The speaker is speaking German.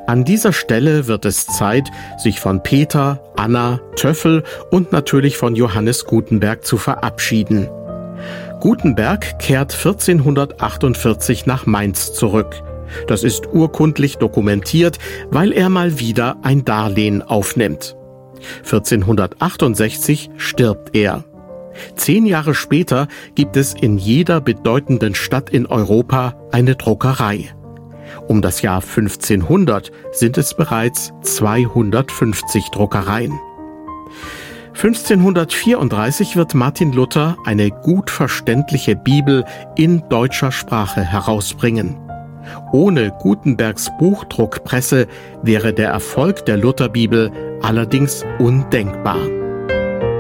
An dieser Stelle wird es Zeit, sich von Peter, Anna, Töffel und natürlich von Johannes Gutenberg zu verabschieden. Gutenberg kehrt 1448 nach Mainz zurück. Das ist urkundlich dokumentiert, weil er mal wieder ein Darlehen aufnimmt. 1468 stirbt er. 10 Jahre später gibt es in jeder bedeutenden Stadt in Europa eine Druckerei. Um das Jahr 1500 sind es bereits 250 Druckereien. 1534 wird Martin Luther eine gut verständliche Bibel in deutscher Sprache herausbringen. Ohne Gutenbergs Buchdruckpresse wäre der Erfolg der Lutherbibel allerdings undenkbar.